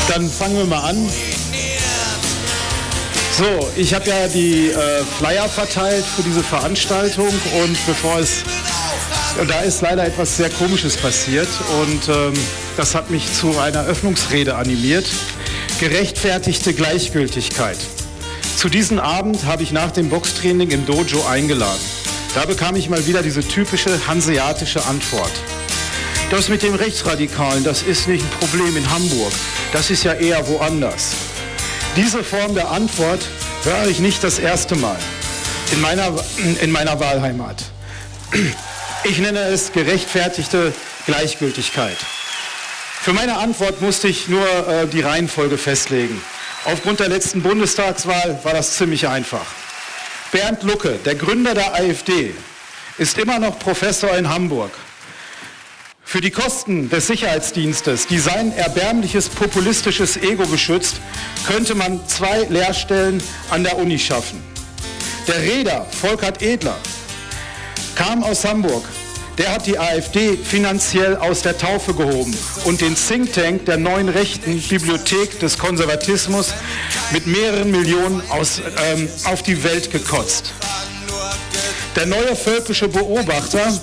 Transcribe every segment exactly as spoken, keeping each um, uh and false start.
Dann fangen wir mal an. So, ich habe ja die äh, Flyer verteilt für diese Veranstaltung und bevor es, und da ist leider etwas sehr Komisches passiert und ähm, das hat mich zu einer Öffnungsrede animiert. Gerechtfertigte Gleichgültigkeit. Zu diesem Abend habe ich nach dem Boxtraining im Dojo eingeladen. Da bekam ich mal wieder diese typische hanseatische Antwort. Das mit dem Rechtsradikalen, das ist nicht ein Problem in Hamburg. Das ist ja eher woanders. Diese Form der Antwort höre ich nicht das erste Mal in meiner, in meiner Wahlheimat. Ich nenne es gerechtfertigte Gleichgültigkeit. Für meine Antwort musste ich nur äh, die Reihenfolge festlegen. Aufgrund der letzten Bundestagswahl war das ziemlich einfach. Bernd Lucke, der Gründer der AfD, ist immer noch Professor in Hamburg. Für die Kosten des Sicherheitsdienstes, die sein erbärmliches populistisches Ego beschützt, könnte man zwei Lehrstellen an der Uni schaffen. Der Reeder Volkert Edler kam aus Hamburg. Der hat die AfD finanziell aus der Taufe gehoben und den Think Tank der neuen Rechten, Bibliothek des Konservatismus, mit mehreren Millionen aus, ähm, auf die Welt gekotzt. Der neue völkische Beobachter,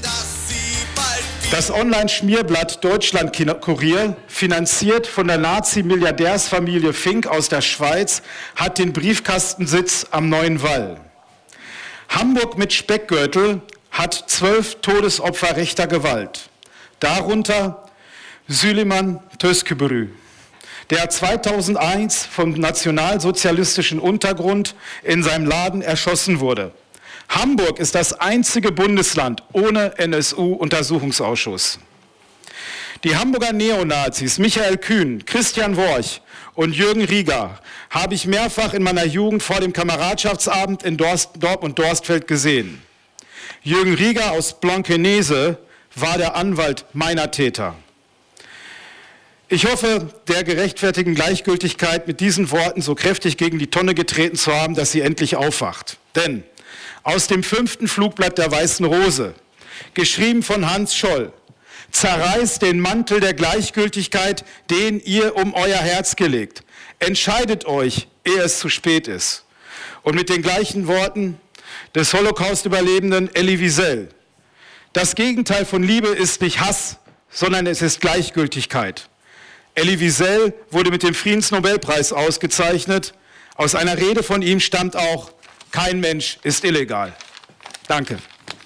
das Online-Schmierblatt Deutschland-Kurier, finanziert von der Nazi-Milliardärsfamilie Fink aus der Schweiz, hat den Briefkastensitz am Neuen Wall. Hamburg mit Speckgürtel hat zwölf Todesopfer rechter Gewalt. Darunter Süleyman Tözkebrü, der zweitausendeins vom nationalsozialistischen Untergrund in seinem Laden erschossen wurde. Hamburg ist das einzige Bundesland ohne N S U-Untersuchungsausschuss. Die Hamburger Neonazis Michael Kühn, Christian Worch und Jürgen Rieger habe ich mehrfach in meiner Jugend vor dem Kameradschaftsabend in Dorst, Dortmund-Dorstfeld gesehen. Jürgen Rieger aus Blankenese war der Anwalt meiner Täter. Ich hoffe, der gerechtfertigten Gleichgültigkeit mit diesen Worten so kräftig gegen die Tonne getreten zu haben, dass sie endlich aufwacht. Denn aus dem fünften Flugblatt der Weißen Rose, geschrieben von Hans Scholl, zerreißt den Mantel der Gleichgültigkeit, den ihr um euer Herz gelegt. Entscheidet euch, ehe es zu spät ist. Und mit den gleichen Worten des Holocaust-Überlebenden Elie Wiesel. Das Gegenteil von Liebe ist nicht Hass, sondern es ist Gleichgültigkeit. Elie Wiesel wurde mit dem Friedensnobelpreis ausgezeichnet. Aus einer Rede von ihm stammt auch: Kein Mensch ist illegal. Danke.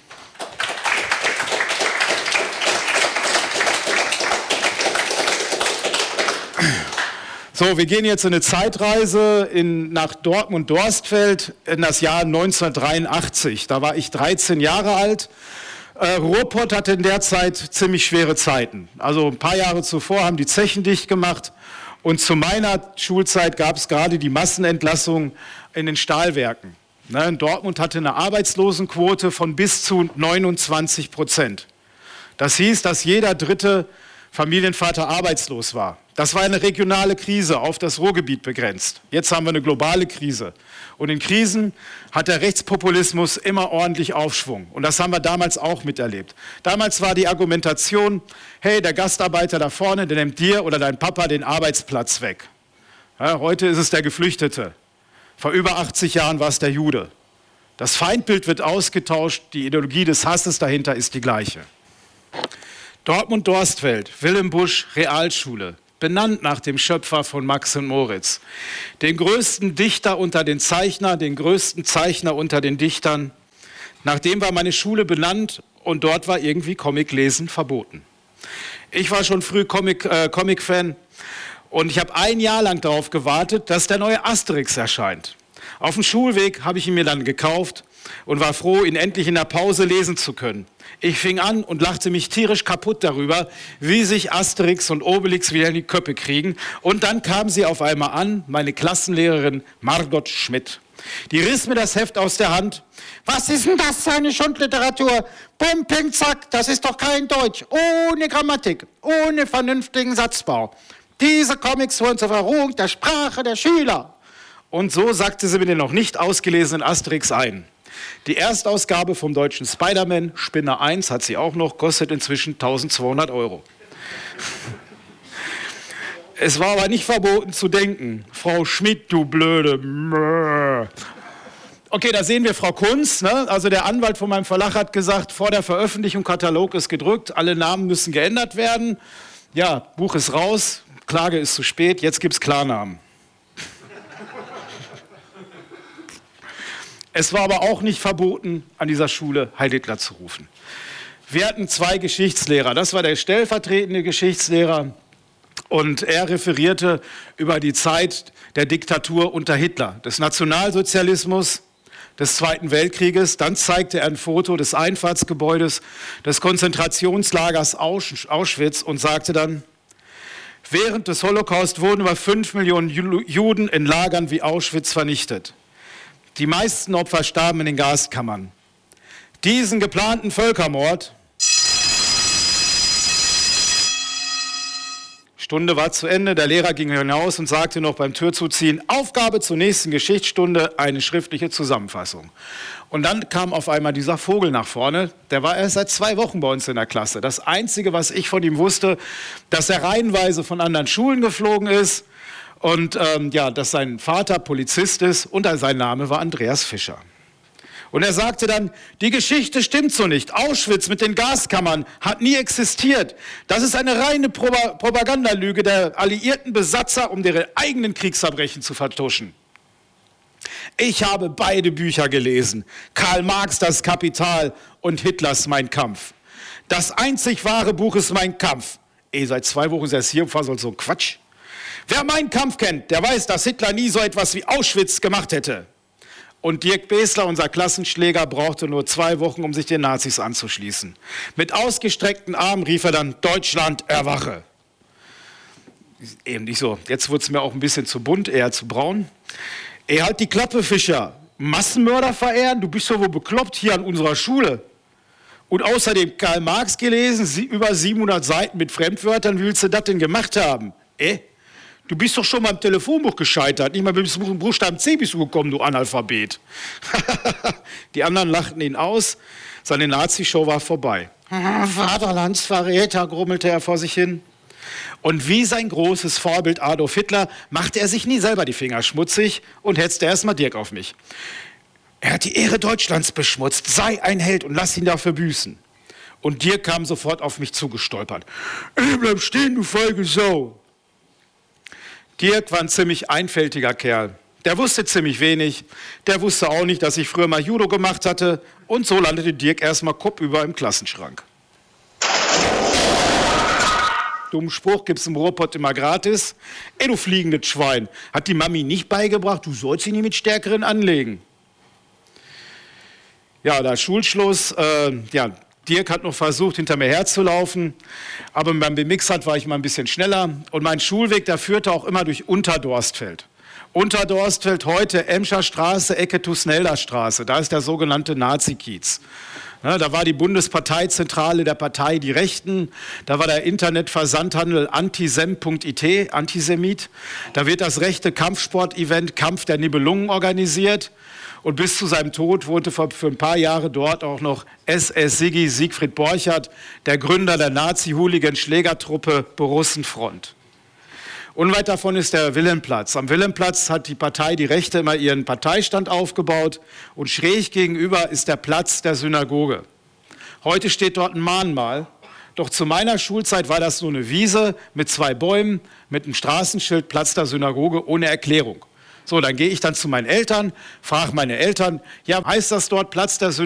So, wir gehen jetzt in eine Zeitreise in, nach Dortmund-Dorstfeld in das Jahr neunzehnhundertdreiundachtzig. Da war ich dreizehn Jahre alt. Äh, Ruhrpott hatte in der Zeit ziemlich schwere Zeiten. Also ein paar Jahre zuvor haben die Zechen dicht gemacht. Und zu meiner Schulzeit gab es gerade die Massenentlassung in den Stahlwerken. Ne, Dortmund hatte eine Arbeitslosenquote von bis zu neunundzwanzig Prozent. Das hieß, dass jeder dritte Familienvater arbeitslos war. Das war eine regionale Krise, auf das Ruhrgebiet begrenzt. Jetzt haben wir eine globale Krise. Und in Krisen hat der Rechtspopulismus immer ordentlich Aufschwung. Und das haben wir damals auch miterlebt. Damals war die Argumentation: Hey, der Gastarbeiter da vorne, der nimmt dir oder dein Papa den Arbeitsplatz weg. Ja, heute ist es der Geflüchtete. Vor über achtzig Jahren war es der Jude. Das Feindbild wird ausgetauscht, die Ideologie des Hasses dahinter ist die gleiche. Dortmund-Dorstfeld, Wilhelm Busch Realschule, benannt nach dem Schöpfer von Max und Moritz. Den größten Dichter unter den Zeichnern, den größten Zeichner unter den Dichtern. Nach dem war meine Schule benannt und dort war irgendwie Comiclesen verboten. Ich war schon früh Comic, äh, Comic-Fan und ich habe ein Jahr lang darauf gewartet, dass der neue Asterix erscheint. Auf dem Schulweg habe ich ihn mir dann gekauft und war froh, ihn endlich in der Pause lesen zu können. Ich fing an und lachte mich tierisch kaputt darüber, wie sich Asterix und Obelix wieder in die Köpfe kriegen. Und dann kam sie auf einmal an, meine Klassenlehrerin Margot Schmidt. Die riss mir das Heft aus der Hand. Was ist denn das für eine Schundliteratur? Bum, ping, zack, das ist doch kein Deutsch. Ohne Grammatik, ohne vernünftigen Satzbau. Diese Comics wurden zur Verrohung der Sprache der Schüler. Und so sagte sie mir den noch nicht ausgelesenen Asterix ein. Die Erstausgabe vom deutschen Spider-Man, Spinner eins, hat sie auch noch, kostet inzwischen eintausendzweihundert Euro. Es war aber nicht verboten zu denken. Frau Schmidt, du blöde Mö. Okay, da sehen wir Frau Kunz, ne? Also der Anwalt von meinem Verlag hat gesagt, vor der Veröffentlichung, Katalog ist gedrückt, alle Namen müssen geändert werden. Ja, Buch ist raus, Klage ist zu spät, jetzt gibt es Klarnamen. Es war aber auch nicht verboten, an dieser Schule Heil Hitler zu rufen. Wir hatten zwei Geschichtslehrer, das war der stellvertretende Geschichtslehrer und er referierte über die Zeit der Diktatur unter Hitler, des Nationalsozialismus, des Zweiten Weltkrieges. Dann zeigte er ein Foto des Einfahrtsgebäudes des Konzentrationslagers Auschwitz und sagte dann, während des Holocaust wurden über fünf Millionen Juden in Lagern wie Auschwitz vernichtet. Die meisten Opfer starben in den Gaskammern. Diesen geplanten Völkermord, Stunde war zu Ende, der Lehrer ging hinaus und sagte noch beim Türzuziehen, Aufgabe zur nächsten Geschichtsstunde, eine schriftliche Zusammenfassung. Und dann kam auf einmal dieser Vogel nach vorne, der war erst seit zwei Wochen bei uns in der Klasse. Das Einzige, was ich von ihm wusste, dass er reihenweise von anderen Schulen geflogen ist und ähm, ja, dass sein Vater Polizist ist und sein Name war Andreas Fischer. Und er sagte dann, die Geschichte stimmt so nicht. Auschwitz mit den Gaskammern hat nie existiert. Das ist eine reine Propagandalüge der alliierten Besatzer, um ihre eigenen Kriegsverbrechen zu vertuschen. Ich habe beide Bücher gelesen. Karl Marx, Das Kapital und Hitlers Mein Kampf. Das einzig wahre Buch ist Mein Kampf. Ey, seit zwei Wochen ist er hier und war so ein Quatsch. Wer Mein Kampf kennt, der weiß, dass Hitler nie so etwas wie Auschwitz gemacht hätte. Und Dirk Besler, unser Klassenschläger, brauchte nur zwei Wochen, um sich den Nazis anzuschließen. Mit ausgestreckten Armen rief er dann, Deutschland, erwache. Eben nicht so. Jetzt wurde es mir auch ein bisschen zu bunt, eher zu braun. Ey, halt die Klappe, Fischer. Massenmörder verehren? Du bist doch wohl bekloppt hier an unserer Schule. Und außerdem Karl Marx gelesen, über siebenhundert Seiten mit Fremdwörtern. Wie willst du das denn gemacht haben? Äh? Du bist doch schon mal im Telefonbuch gescheitert. Nicht mal bis zum Buchstaben C bist du gekommen, du Analphabet. Die anderen lachten ihn aus. Seine Nazi-Show war vorbei. Vaterlandsverräter, grummelte er vor sich hin. Und wie sein großes Vorbild Adolf Hitler machte er sich nie selber die Finger schmutzig und hetzte erstmal Dirk auf mich. Er hat die Ehre Deutschlands beschmutzt. Sei ein Held und lass ihn dafür büßen. Und Dirk kam sofort auf mich zugestolpert. Ey, bleib stehen, du feige Sau. Dirk war ein ziemlich einfältiger Kerl. Der wusste ziemlich wenig. Der wusste auch nicht, dass ich früher mal Judo gemacht hatte. Und so landete Dirk erstmal kopfüber im Klassenschrank. Dummen Spruch gibt's im Ruhrpott immer gratis. Ey, du fliegendes Schwein. Hat die Mami nicht beigebracht, du sollst sie nie mit Stärkeren anlegen. Ja, da Schulschluss. Äh, ja, Dirk hat noch versucht, hinter mir herzulaufen, aber beim Bemixert war ich mal ein bisschen schneller. Und mein Schulweg, der führte auch immer durch Unterdorstfeld. Unterdorstfeld heute, Emscher Straße, Ecke Tusnelder Straße. Da ist der sogenannte Nazi-Kiez. Ja, da war die Bundesparteizentrale der Partei Die Rechten. Da war der Internetversandhandel antisem punkt it, Antisemit. Da wird das rechte Kampfsport-Event Kampf der Nibelungen organisiert. Und bis zu seinem Tod wohnte für ein paar Jahre dort auch noch S S-Siggi Siegfried Borchardt, der Gründer der Nazi-Hooligan-Schlägertruppe Borussenfront. Unweit davon ist der Wilhelmplatz. Am Wilhelmplatz hat die Partei Die Rechte immer ihren Parteistand aufgebaut und schräg gegenüber ist der Platz der Synagoge. Heute steht dort ein Mahnmal. Doch zu meiner Schulzeit war das nur eine Wiese mit zwei Bäumen, mit einem Straßenschild Platz der Synagoge ohne Erklärung. So, dann gehe ich dann zu meinen Eltern, frage meine Eltern, ja, heißt das dort Platz der Synagoge?